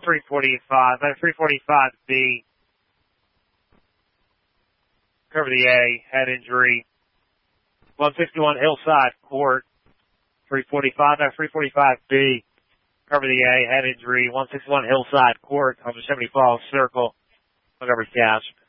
345. At 345B, cover the A, head injury. 161 Hillside Court. 345 at 345B, cover the A, head injury. 161 Hillside Court on the 70 Falls Circle, Montgomery Township.